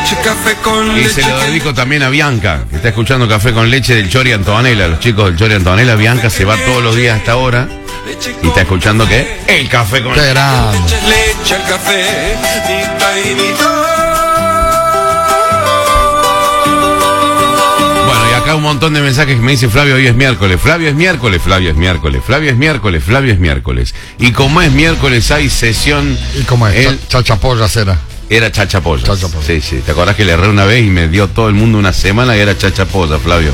leche, café con Y leche. se lo dedico también a Bianca, que está escuchando Café con Leche del Chori Antonella. Los chicos del Chori Antonella. Bianca se va todos los días a esta hora y está escuchando ¿qué? El Café con Leche. Leche al café, mitad y mitad. Bueno, y acá un montón de mensajes que me dice Flavio, hoy es miércoles. Flavio es miércoles, Flavio es miércoles, Flavio es miércoles, Flavio es miércoles. Y como es miércoles hay sesión. ¿Y cómo es? Chachapollas era. Era Chachapollas. Chachapollas. Sí, sí. ¿Te acordás que le erré una vez y me dio todo el mundo una semana y era Chachapollas, Flavio?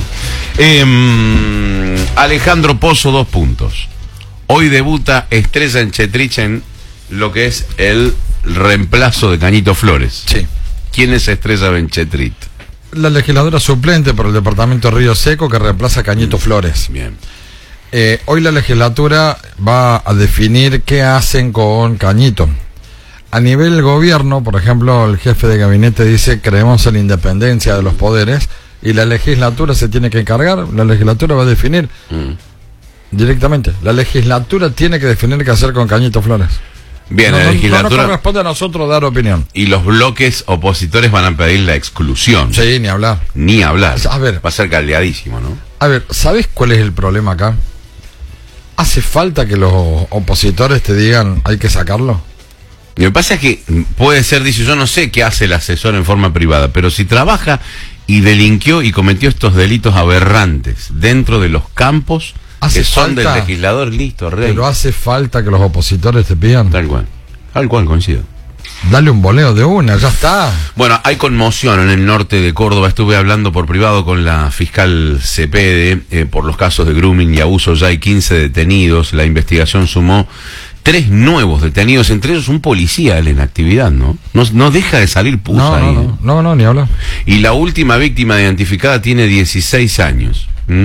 Alejandro Pozo, 2 puntos. Hoy debuta Estrella en Chetrich en lo que es el reemplazo de Cañito Flores. Sí. ¿Quién es Estrella Benchetrich? La legisladora suplente por el departamento Río Seco que reemplaza a Cañito Flores. Bien. Hoy la legislatura va a definir qué hacen con Cañito. A nivel gobierno, por ejemplo, el jefe de gabinete dice creemos en la independencia de los poderes y la legislatura se tiene que encargar, la legislatura va a definir directamente. La legislatura tiene que definir qué hacer con Cañito Flores. Bien, No la legislatura. nos corresponde a nosotros dar opinión. Y los bloques opositores van a pedir la exclusión. Sí, ni hablar. Ni hablar. A ver. Va a ser caldeadísimo, ¿no? A ver, ¿sabes cuál es el problema acá? ¿Hace falta que los opositores te digan hay que sacarlo? Lo que pasa es que puede ser, dice, yo no sé qué hace el asesor en forma privada, pero si trabaja y delinquió y cometió estos delitos aberrantes dentro de los campos que son del legislador, listo, rey. Pero hace falta que los opositores te pidan. Tal cual, coincido. Dale un boleo de una, ya está. Bueno, hay conmoción en el norte de Córdoba. Estuve hablando por privado con la fiscal Cepede por los casos de grooming y abuso. Ya hay 15 detenidos. La investigación sumó 3 nuevos detenidos, entre ellos un policía en actividad, ¿no? No deja de salir pusa ahí. No, ni hablar. Y la última víctima identificada tiene 16 años.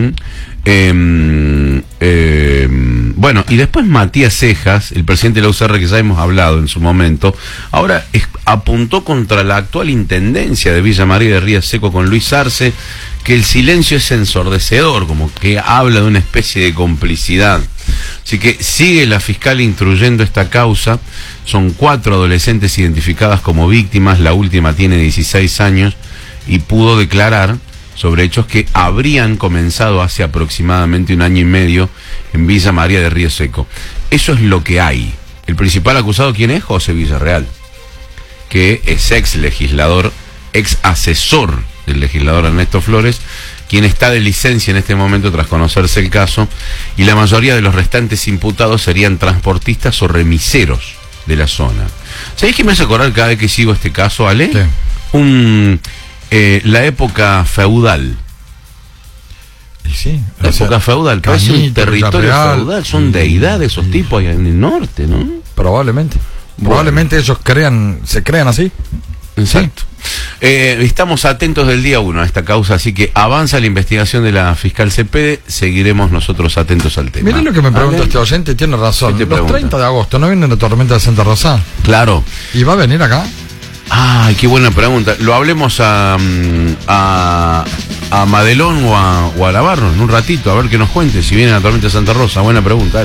Bueno, y después Matías Cejas, el presidente de la UCR que ya hemos hablado en su momento, ahora apuntó contra la actual intendencia de Villa María de Río Seco con Luis Arce, que el silencio es ensordecedor, como que habla de una especie de complicidad. Así que sigue la fiscal instruyendo esta causa. Son 4 adolescentes identificadas como víctimas, la última tiene 16 años y pudo declarar sobre hechos que habrían comenzado hace aproximadamente 1 año y medio en Villa María de Río Seco. Eso es lo que hay. El principal acusado, ¿quién es? José Villarreal, que es ex legislador, ex asesor del legislador Ernesto Flores, quien está de licencia en este momento tras conocerse el caso, y la mayoría de los restantes imputados serían transportistas o remiseros de la zona. ¿Sabéis qué me hace acordar cada vez que sigo este caso, Ale? ¿Qué? La época feudal. Sí, La época feudal, parece un territorio feudal, son deidades esos tipos allá en el norte, ¿no? Probablemente. Probablemente ellos se crean así. Exacto. Estamos atentos del día 1 a esta causa, así que avanza la investigación de la fiscal Cepede, seguiremos nosotros atentos al tema. Mirá lo que me pregunta este oyente, tiene razón. Los 30 de agosto, ¿no viene la tormenta de Santa Rosa? Claro. ¿Y va a venir acá? Ay, qué buena pregunta. Lo hablemos a Madelón o a Navarro en un ratito, a ver que nos cuente si viene la tormenta de Santa Rosa. Buena pregunta.